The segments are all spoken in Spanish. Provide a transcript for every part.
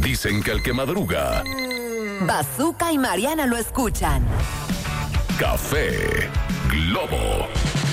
Dicen que el que madruga... Bazooka y Mariana lo escuchan. Café Globo.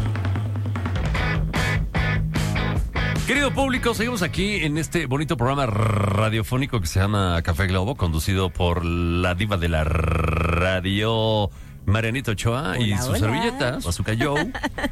Querido público, seguimos aquí en este bonito programa radiofónico que se llama Café Globo, conducido por la diva de la radio, Marianita Ochoa, y sus servilletas, Bazooka Joe.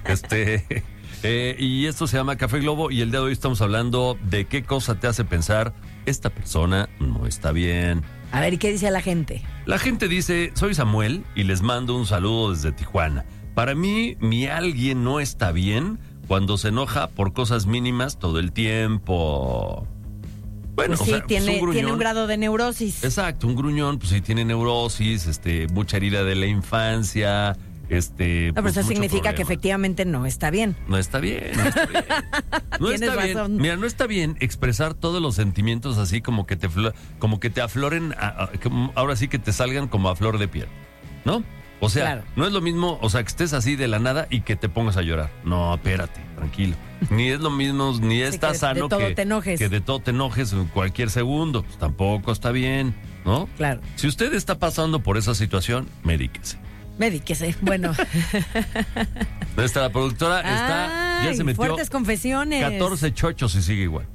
Y esto se llama Café Globo, y el día de hoy estamos hablando de qué cosa te hace pensar esta persona no está bien. A ver, ¿y qué dice la gente? La gente dice, soy Samuel y les mando un saludo desde Tijuana. Para mí, mi alguien no está bien cuando se enoja por cosas mínimas todo el tiempo. Bueno, pues sí, tiene un grado de neurosis. Exacto, un gruñón, pues sí tiene neurosis, mucha herida de la infancia, No, pero pues, eso significa problema. Que efectivamente no está bien. No está bien, no está bien. No Tienes está bien. razón. Mira, no está bien expresar todos los sentimientos así como que te afloren, ahora sí que te salgan como a flor de piel, ¿no? O sea, claro. No es lo mismo, o sea, que estés así de la nada y que te pongas a llorar. No, espérate, tranquilo. Ni es lo mismo, ni está que sano de todo te enojes. que de todo te enojes en cualquier segundo. Pues tampoco está bien, ¿no? Claro. Si usted está pasando por esa situación, medíquese. Medíquese. Bueno. Nuestra productora ya se metió fuertes confesiones. 14 chochos y sigue igual.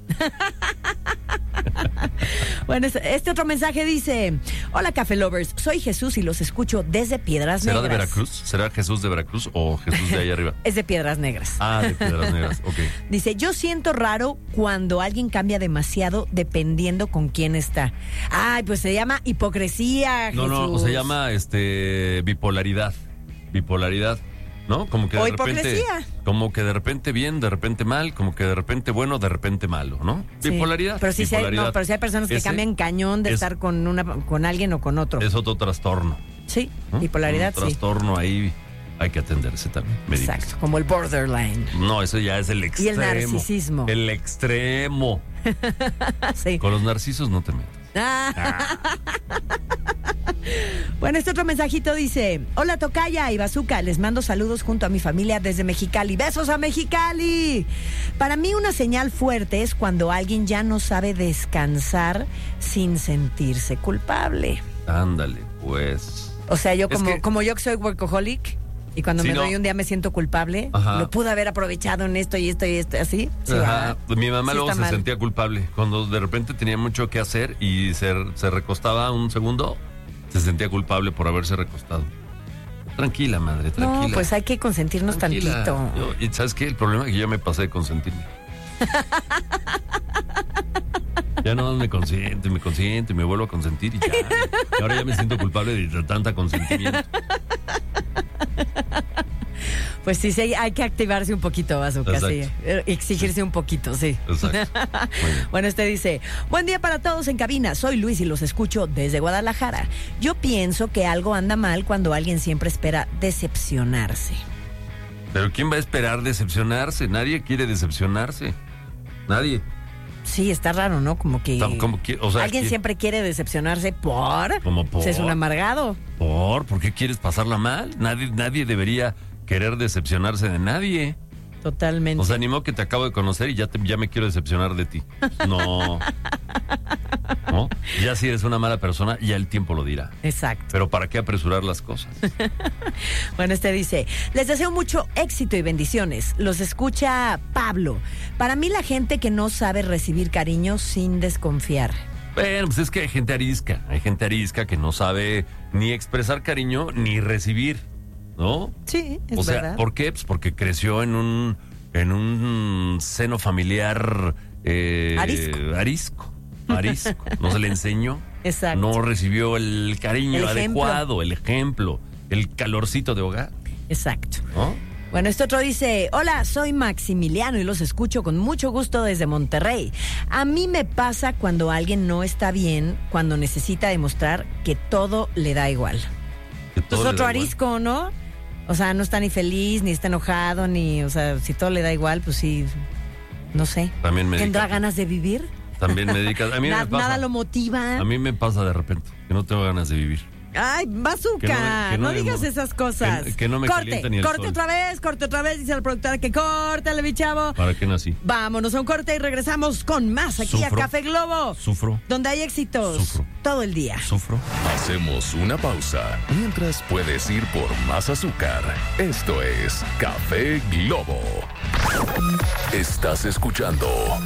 Bueno, este otro mensaje dice: hola Café Lovers, soy Jesús y los escucho desde Piedras ¿Será Negras. de Veracruz? ¿Será Jesús de Veracruz o Jesús de allá arriba? Es de Piedras Negras. Ah, de Piedras Negras, ok. Dice, yo siento raro cuando alguien cambia demasiado dependiendo con quién está. Ay, pues se llama hipocresía, Jesús. No, se llama bipolaridad. Bipolaridad, ¿no? Como que o de repente, hipocresía. como que de repente bien, de repente mal, como que de repente bueno, de repente malo, ¿no? Sí. Bipolaridad. Pero sí, bipolaridad. pero sí hay personas que cambian cañón de estar con alguien o con otro. Es otro trastorno. Sí, ¿no? bipolaridad, Un trastorno ahí hay que atenderse también. Exacto, como el borderline. No, eso ya es el extremo. Y el narcisismo. El extremo. Sí. Con los narcisos no te metas. Bueno, este otro mensajito dice: hola Tocaya y Bazooka, les mando saludos junto a mi familia desde Mexicali. ¡Besos a Mexicali! Para mí una señal fuerte es cuando alguien ya no sabe descansar sin sentirse culpable. Ándale, pues. O sea, yo como yo que soy workaholic y cuando me doy un día me siento culpable, lo pude haber aprovechado en esto y esto y esto, así. Sí, mi mamá sí luego se mal. sentía culpable. Cuando de repente tenía mucho que hacer y se recostaba un segundo, se sentía culpable por haberse recostado. Tranquila, madre, tranquila. No, pues hay que consentirnos Tranquila. tantito. ¿Y sabes qué? El problema es que yo me pasé de consentirme. Ya no me consiente, me vuelvo a consentir y ya. Y ahora ya me siento culpable de tanta consentimiento. Pues sí, hay que activarse un poquito, Bazooka, sí. Exigirse un poquito, sí. Exacto. Bueno, dice: buen día para todos en cabina, soy Luis y los escucho desde Guadalajara. Yo pienso que algo anda mal cuando alguien siempre espera decepcionarse. Pero ¿quién va a esperar decepcionarse? Nadie quiere decepcionarse. Nadie. Sí, está raro, ¿no? Como que o sea, alguien siempre quiere decepcionarse por... ¿Cómo por? Es un amargado. ¿Por qué quieres pasarla mal? Nadie debería querer decepcionarse de nadie. Totalmente. O sea, ni modo que te acabo de conocer y ya me quiero decepcionar de ti. No. ¿No? Ya si eres una mala persona, ya el tiempo lo dirá. Exacto. Pero ¿para qué apresurar las cosas? Bueno, dice: les deseo mucho éxito y bendiciones. Los escucha Pablo. Para mí la gente que no sabe recibir cariño sin desconfiar. Bueno, pues es que hay gente arisca. Hay gente arisca que no sabe ni expresar cariño ni recibir, ¿no? Sí, es o sea, verdad. ¿por qué? Pues porque creció en un seno familiar arisco. No se le enseñó. Exacto. No recibió el cariño adecuado, el ejemplo, el calorcito de hogar. Exacto. ¿No? Bueno, otro dice: hola, soy Maximiliano y los escucho con mucho gusto desde Monterrey. A mí me pasa cuando alguien no está bien, cuando necesita demostrar que todo le da igual. Pues otro arisco, ¿no? O sea, no está ni feliz, ni está enojado, ni... O sea, si todo le da igual, pues sí, no sé. También me ¿Tendrá ganas de vivir? También me dedicas. A mí me pasa. Nada lo motiva. A mí me pasa de repente, que no tengo ganas de vivir. Ay, bazooka, no digas esas cosas. Que no me caliente ni el corte sol. otra vez, dice la productora que córtale, mi chavo. ¿Para qué nací? Vámonos a un corte y regresamos con más aquí a Café Globo. Sufro. Donde hay éxitos Sufro. todo el día. Sufro. Hacemos una pausa mientras puedes ir por más azúcar. Esto es Café Globo. Estás escuchando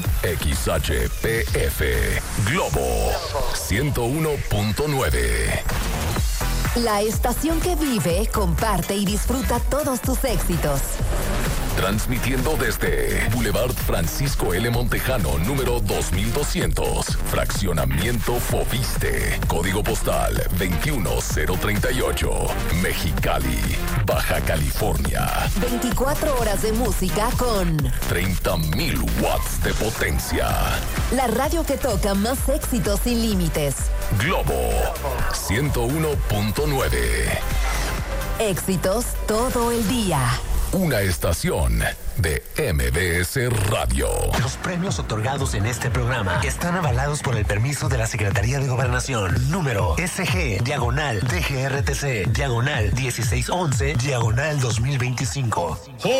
XHPF Globo 101.9. La estación que vive, comparte y disfruta todos tus éxitos. Transmitiendo desde Boulevard Francisco L. Montejano, número 2200, Fraccionamiento Fobiste, Código Postal 21038, Mexicali, Baja California. 24 horas de música con 30,000 watts de potencia. la radio que toca más éxitos sin límites. Globo 101.9. Éxitos todo el día. Una estación de MBS Radio. Los premios otorgados en este programa están avalados por el permiso de la Secretaría de Gobernación. Número SG/DGRTC/1611/2025.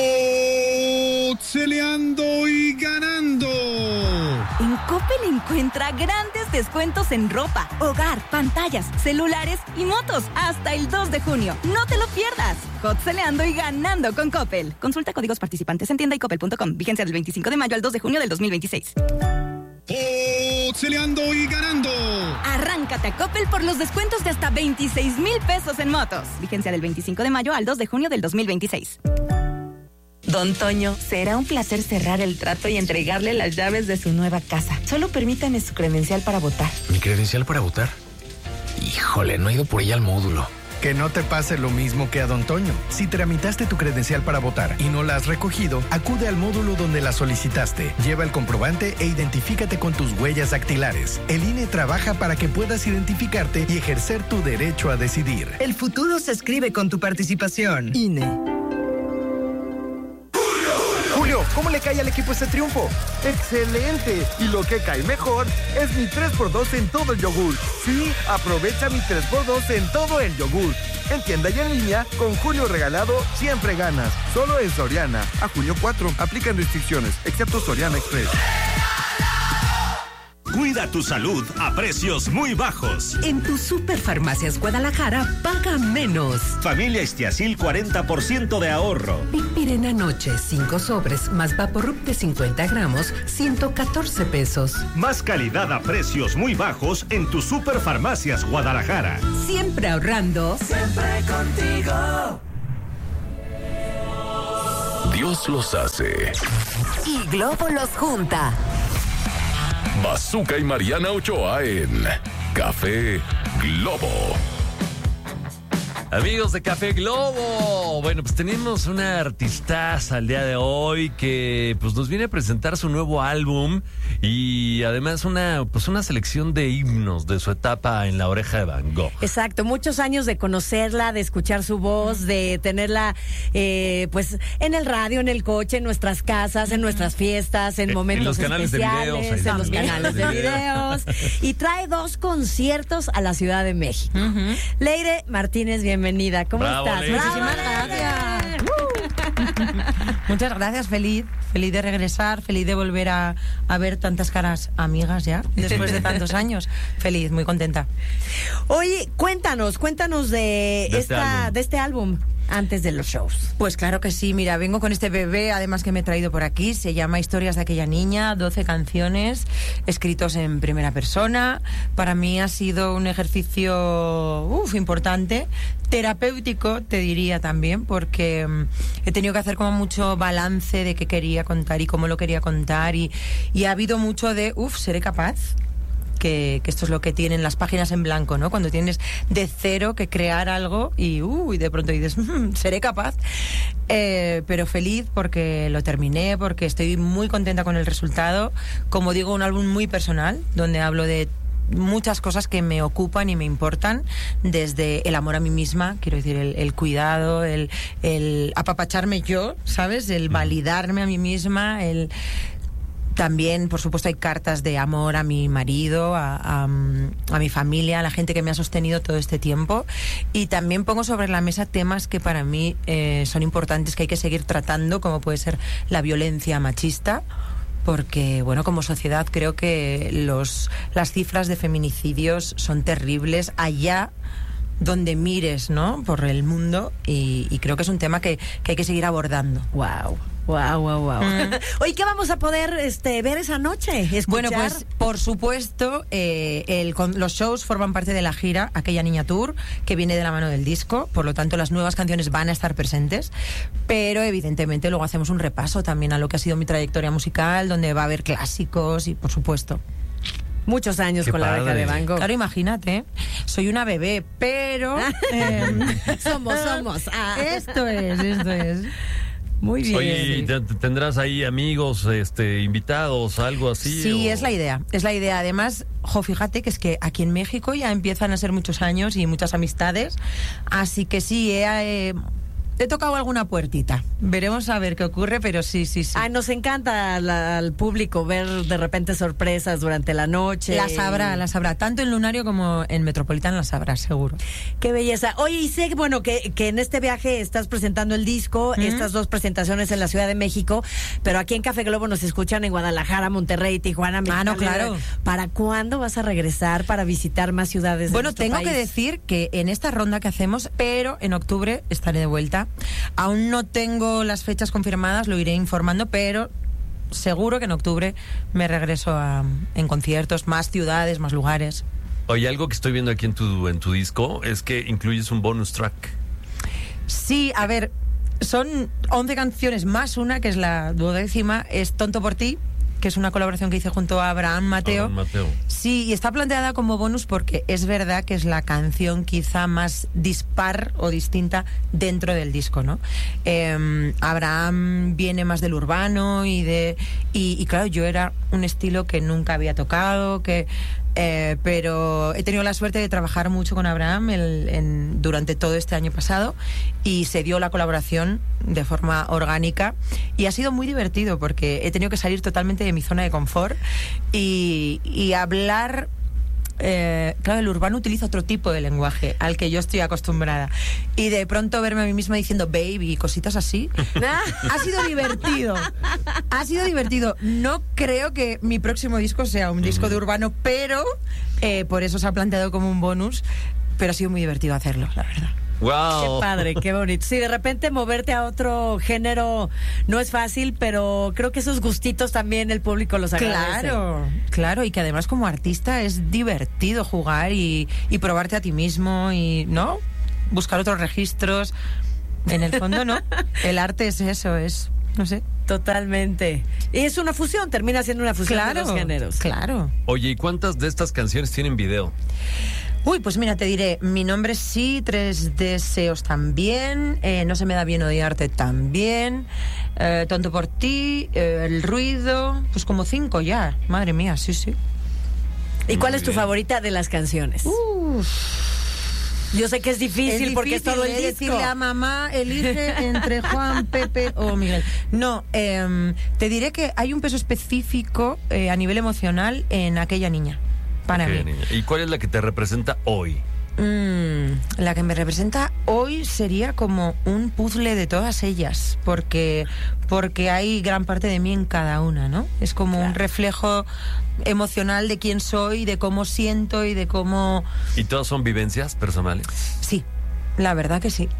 ¡Celeando y ganando! En Coppel encuentra grandes descuentos en ropa, hogar, pantallas, celulares y motos hasta el 2 de junio. No te lo pierdas. Hotceleando y ganando con Coppel. Consulta códigos participantes en tienda y coppel.com. Vigencia del 25 de mayo al 2 de junio del 2026. ¡Celeando y ganando! Arráncate a Coppel por los descuentos de hasta 26,000 pesos en motos. Vigencia del 25 de mayo al 2 de junio del 2026. Don Toño, será un placer cerrar el trato y entregarle las llaves de su nueva casa. Solo permítame su credencial para votar. ¿Mi credencial para votar? Híjole, no he ido por ella al módulo. Que no te pase lo mismo que a Don Toño. Si tramitaste tu credencial para votar y no la has recogido, acude al módulo donde la solicitaste. Lleva el comprobante e identifícate con tus huellas dactilares. El INE trabaja para que puedas identificarte y ejercer tu derecho a decidir. El futuro se escribe con tu participación. INE. Julio, ¿cómo le cae al equipo este triunfo? ¡Excelente! Y lo que cae mejor es mi 3x2 en todo el yogur. Sí, aprovecha mi 3x2 en todo el yogur. En tienda y en línea, con Julio regalado, siempre ganas. Solo en Soriana. A junio 4. Aplican restricciones, excepto Soriana Express. Cuida tu salud a precios muy bajos. En tu Superfarmacias Guadalajara, paga menos. Familia Estiacil, 40% de ahorro. Pipirena Noche, 5 sobres, más Vaporub de 50 gramos, 114 pesos. Más calidad a precios muy bajos en tu Superfarmacias Guadalajara. Siempre ahorrando. Siempre contigo. Dios los hace. Y Globo los junta. Bazooka y Mariana Ochoa en Café Globo. Amigos de Café Globo, bueno, pues tenemos una artistaza al día de hoy que pues nos viene a presentar su nuevo álbum y además una selección de himnos de su etapa en La Oreja de Van Gogh. Exacto, muchos años de conocerla, de escuchar su voz, de tenerla pues en el radio, en el coche, en nuestras casas, en nuestras fiestas, en momentos especiales, en los canales de videos. Y trae 2 conciertos a la Ciudad de México. Leire Martínez, bienvenida. ¿Cómo estás? Leire. Muchísimas gracias. Muchas gracias, feliz de regresar, feliz de volver a ver tantas caras amigas ya, después de tantos años. Feliz, muy contenta. Oye, cuéntanos de este álbum. Antes de los shows. Pues claro que sí, mira, vengo con este bebé, además que me he traído por aquí, se llama Historias de aquella niña, 12 canciones, escritos en primera persona. Para mí ha sido un ejercicio importante, terapéutico, te diría también, porque he tenido que hacer como mucho balance de qué quería contar y cómo lo quería contar, y ha habido mucho de, ¿seré capaz? Que esto es lo que tienen las páginas en blanco, ¿no? Cuando tienes de cero que crear algo y de pronto dices, seré capaz. Pero feliz porque lo terminé, porque estoy muy contenta con el resultado. Como digo, un álbum muy personal, donde hablo de muchas cosas que me ocupan y me importan, desde el amor a mí misma, quiero decir, el cuidado, el apapacharme yo, ¿sabes? El validarme a mí misma, También, por supuesto, hay cartas de amor a mi marido, a mi familia, a la gente que me ha sostenido todo este tiempo. Y también pongo sobre la mesa temas que para mí son importantes, que hay que seguir tratando, como puede ser la violencia machista. Porque, bueno, como sociedad creo que las cifras de feminicidios son terribles allá donde mires, ¿no? Por el mundo. Y creo que es un tema que hay que seguir abordando. Wow. Oye, ¿qué vamos a poder ver esa noche? ¿Escuchar? Bueno, pues por supuesto, los shows forman parte de la gira Aquella Niña Tour, que viene de la mano del disco, por lo tanto las nuevas canciones van a estar presentes, pero evidentemente luego hacemos un repaso también a lo que ha sido mi trayectoria musical, donde va a haber clásicos y por supuesto... Muchos años con la beca de Van Gogh. Claro, imagínate, soy una bebé, pero... somos. Esto es. Muy bien. Oye, ¿tendrás ahí amigos, invitados, algo así? Sí, es la idea. Además, fíjate que es que aquí en México ya empiezan a ser muchos años y muchas amistades, así que sí, he tocado alguna puertita. Veremos a ver qué ocurre, pero sí. Nos encanta al público ver de repente sorpresas durante la noche. Las habrá. Tanto en Lunario como en Metropolitan las habrá, seguro. Qué belleza. Oye, y sé que en este viaje estás presentando el disco, estas 2 presentaciones en la Ciudad de México, pero aquí en Café Globo nos escuchan en Guadalajara, Monterrey, Tijuana, Mexicali. No, claro. ¿Para cuándo vas a regresar para visitar más ciudades? Bueno, tengo que decir que en esta ronda que hacemos, pero en octubre estaré de vuelta. Aún no tengo las fechas confirmadas, lo iré informando, pero seguro que en octubre me regreso en conciertos, más ciudades, más lugares. Oye, algo que estoy viendo aquí en tu disco es que incluyes un bonus track. Sí, a ver, son 11 canciones más una, que es la 12ª, es Tonto por ti, que es una colaboración que hice junto a Abraham Mateo. Sí, y está planteada como bonus porque es verdad que es la canción quizá más dispar o distinta dentro del disco, ¿no? Abraham viene más del urbano y claro, yo era un estilo que nunca había tocado, pero he tenido la suerte de trabajar mucho con Abraham durante todo este año pasado y se dio la colaboración de forma orgánica y ha sido muy divertido porque he tenido que salir totalmente de mi zona de confort y hablar. Claro, el urbano utiliza otro tipo de lenguaje al que yo estoy acostumbrada y de pronto verme a mí misma diciendo baby y cositas así ha sido divertido. No creo que mi próximo disco sea un disco de urbano, pero por eso se ha planteado como un bonus, pero ha sido muy divertido hacerlo, la verdad. Wow. Qué padre, qué bonito. Sí, de repente moverte a otro género no es fácil, pero creo que esos gustitos también el público los agradece. Claro, y que además como artista es divertido jugar y probarte a ti mismo y, ¿no? Buscar otros registros. En el fondo, ¿no? El arte es eso, no sé. Totalmente. Y es una fusión, termina siendo una fusión de los géneros. Claro. Oye, ¿y cuántas de estas canciones tienen video? Uy, pues mira, te diré, Mi nombre sí, 3 deseos también, No se me da bien odiarte también, Tonto por ti, El ruido, pues como 5 ya, madre mía, sí. ¿Y cuál es tu favorita de las canciones? Yo sé que es difícil porque es todo el disco. Decirle a mamá, elige entre Juan, Pepe o Miguel. No, te diré que hay un peso específico a nivel emocional en Aquella Niña. Para mí. Niña. ¿Y cuál es la que te representa hoy? La que me representa hoy sería como un puzzle de todas ellas, porque hay gran parte de mí en cada una, ¿no? Es como un reflejo emocional de quién soy, de cómo siento y de cómo... ¿Y todas son vivencias personales? Sí, la verdad que sí.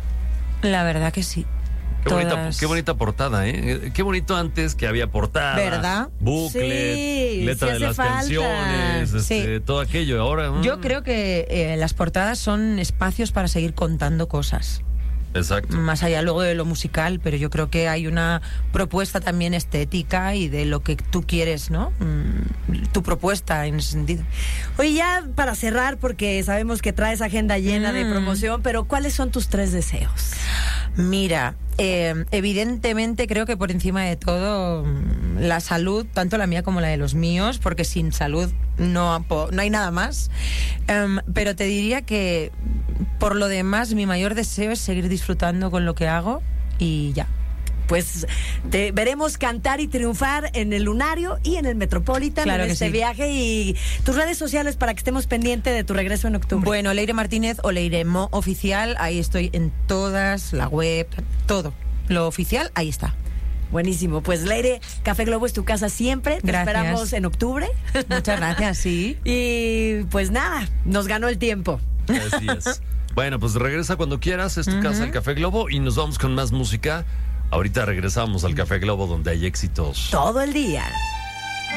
Qué bonita portada, ¿eh? Qué bonito antes que había portada, ¿verdad? Booklet, letra de las canciones, todo aquello. Ahora yo creo que las portadas son espacios para seguir contando cosas. Exacto. Más allá luego de lo musical, pero yo creo que hay una propuesta también estética y de lo que tú quieres, ¿no? Tu propuesta en ese sentido. Oye, ya para cerrar, porque sabemos que traes agenda llena de promoción, pero ¿cuáles son tus 3 deseos? Mira, evidentemente creo que por encima de todo la salud, tanto la mía como la de los míos, porque sin salud no hay nada más. Pero te diría que por lo demás mi mayor deseo es seguir disfrutando con lo que hago y ya. pues te veremos cantar y triunfar en el Lunario y en el Metropolitan Claro en que este sí. viaje. Y tus redes sociales para que estemos pendientes de tu regreso en octubre. Bueno, Leire Martínez o Leire Mo Oficial, ahí estoy en todas, la web, todo. Lo oficial, ahí está. Buenísimo. Pues Leire, Café Globo es tu casa siempre. Te Gracias. esperamos en octubre. Muchas gracias, sí. Y pues nada, nos ganó el tiempo. Así es. Bueno, pues regresa cuando quieras, es tu casa el Café Globo y nos vamos con más música. Ahorita regresamos al Café Globo donde hay éxitos Todo el día.